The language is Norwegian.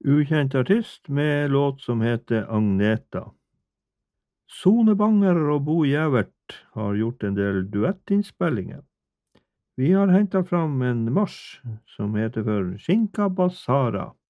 ukjent artist med låt som heter Agneta. Sone Banger og Bo Gjævert har gjort en del duettinnspillinger. Vi har hentet fram en marsj som heter for Skinka Basara.